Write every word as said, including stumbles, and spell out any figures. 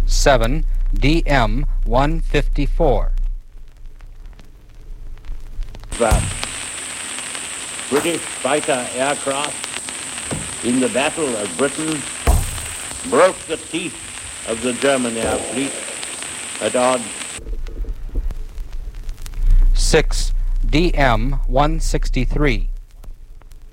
seven D M one fifty-four. The British fighter aircraft in the Battle of Britain broke the teeth of the German air fleet at odds. six D M one sixty-three.